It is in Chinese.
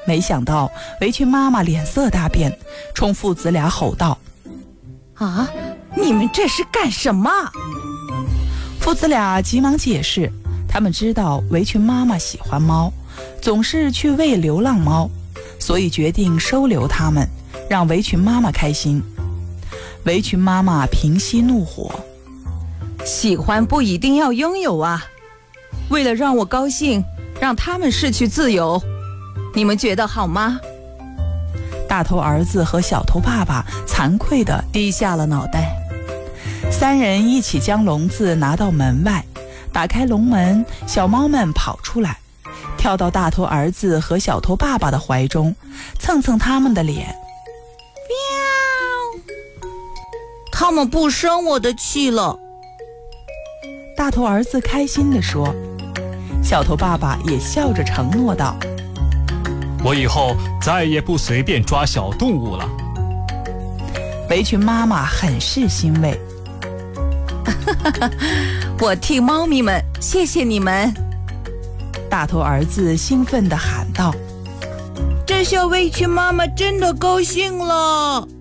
没想到围裙妈妈脸色大变，冲父子俩吼道： 啊，你们这是干什么？ 父子俩急忙解释，他们知道围裙妈妈喜欢猫，总是去喂流浪猫，所以决定收留它们，让围裙妈妈开心。围裙妈妈平息怒火： 喜欢不一定要拥有啊，为了让我高兴，让他们失去自由，你们觉得好吗？ 大头儿子和小头爸爸惭愧地低下了脑袋。三人一起将笼子拿到门外，打开笼门，小猫们跑出来，跳到大头儿子和小头爸爸的怀中，蹭蹭他们的脸。 喵！他们不生我的气了。 大头儿子开心地说，小头爸爸也笑着承诺道： 我以后再也不随便抓小动物了。 围裙妈妈很是欣慰。 我替猫咪们谢谢你们。 大头儿子兴奋地喊道： 这下围裙妈妈真的高兴了。